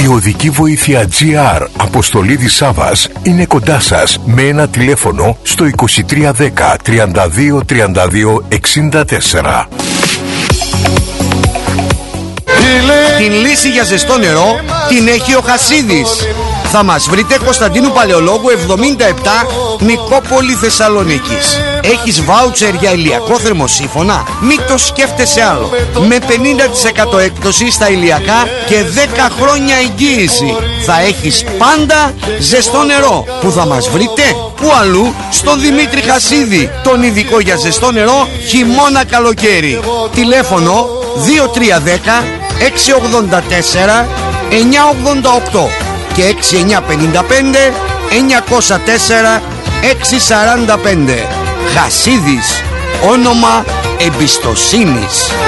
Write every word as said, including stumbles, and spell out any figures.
οδική βοήθεια τζι αρ Αποστολίδης Σάβας είναι κοντά σας με ένα τηλέφωνο στο είκοσι τρία δέκα τριάντα δύο τριάντα δύο εξήντα τέσσερα. Την λύση για ζεστό νερό την έχει ο Χασίδης. Θα μας βρείτε Κωνσταντίνου Παλαιολόγου εβδομήντα επτά, Νικόπολη, Θεσσαλονίκης. Έχεις βάουτσερ για ηλιακό θερμοσύφωνα? Μην το σκέφτεσαι άλλο. Με πενήντα τοις εκατό έκπτωση στα ηλιακά και δέκα χρόνια εγγύηση. Θα έχεις πάντα ζεστό νερό. Πού θα μας βρείτε? Πού αλλού? Στον Δημήτρη Χασίδη, τον ειδικό για ζεστό νερό χειμώνα καλοκαίρι. Τηλέφωνο δύο τρία ένα μηδέν έξι ογδόντα τέσσερα εννιά ογδόντα οκτώ και έξι εννιά πενήντα πέντε εννιακόσια τέσσερα έξι σαράντα πέντε. Χασίδης, όνομα εμπιστοσύνης.